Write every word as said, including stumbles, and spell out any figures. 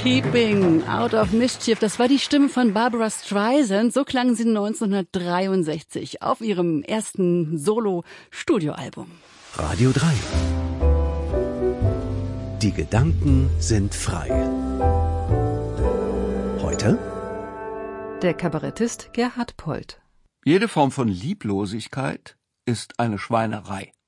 Keeping Out of Mischief, das war die Stimme von Barbra Streisand. So klang sie neunzehnhundertdreiundsechzig auf ihrem ersten Solo-Studioalbum. Radio drei. Die Gedanken sind frei. Heute der Kabarettist Gerhard Polt. Jede Form von Lieblosigkeit ist eine Schweinerei.